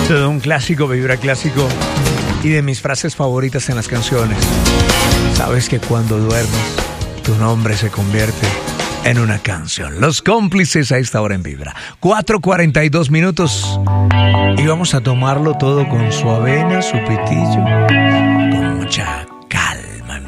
Todo un clásico, Vibra Clásico. Y de mis frases favoritas en las canciones. Sabes que cuando duermes, tu nombre se convierte en una canción. Los Cómplices a esta hora en Vibra. 4:42 minutos. Y vamos a tomarlo todo con su avena, su pitillo, con mucha